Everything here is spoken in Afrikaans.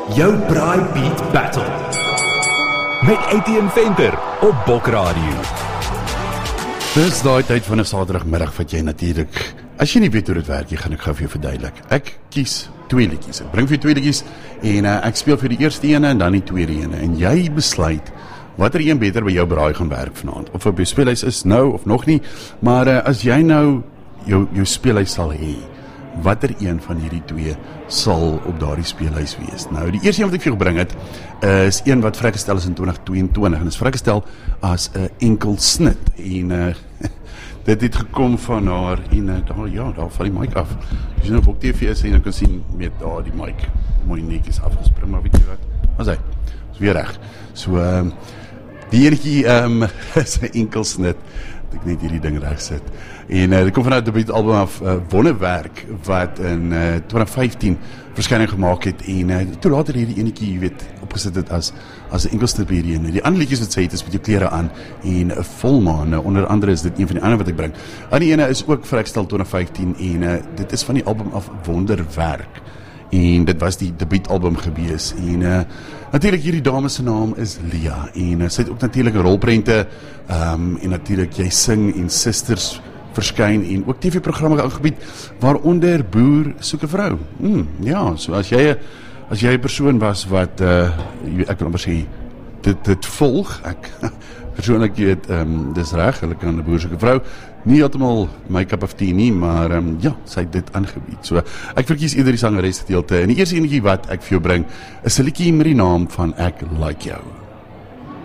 Jou Braai Beat Battle met Etienne Venter op Bok Radio. Dis daai tyd van 'n Saterdagmiddag wat jy natuurlik, as jy nie weet hoe dit werk, gaan ek gou vir jou verduidelik. Ek kies 2 liedjies. Ek bring vir jou 2 liedjies en ek speel vir die eerste ene en dan die tweede ene. En jy besluit watter een beter by jou braai gaan werk vanaand. Of op jou speellys is nou of nog nie, maar as jy nou jou speellys sal hê, watter een van hierdie 2 sal op daardie speellys wees? Nou, die eerste een wat ek vir jou gebring het, is een wat vrygestel is in 2022, en is vrygestel as 'n enkel snit, en dit het gekom van haar, en daar val die mic af. As jy nou op Bok TV is, en jy kan sien, met daar die mic, mooi netjies afgespring, maar weet jy wat? As hy, is weer reg. So, die enetjie is 'n enkel snit, dat ek net hierdie ding reg sit. En dit kom vanuit die debuutalbum af, Wonderwerk, wat in 2015 verskyning gemaak het, en toe later hierdie enetjie, jy weet, opgesit het as 'n enkelsnit by hierdie ene. Die ander liedjies wat sy het is met jou klere aan, en 'n volmaan, onder andere is dit een van die ander wat ek bring. Die ene is ook vrygestel 2015, en dit is van die album af Wonderwerk, en dit was die debuutalbum gewees, en natuurlik hierdie dame se naam is Lia, en sy het ook natuurlik 'n rolprente, en natuurlik jy sing en Sisters verskyn, en ook TV-programme aangebied, waaronder Boer soek 'n vrou. Ja, so as jy 'n persoon was wat, ek wil amper sê, dit volg, ek persoonlik weet, dis reg, hulle kan 'n Boer soek 'n vrou, nie heeltemal my cup of tea nie, maar ja, sy het dit aangebied. So, ek verkies eerder die sangeres gedeelte, en die eerste enetjie wat ek vir jou bring, is 'n liedjie met die naam van Ek Like Jou.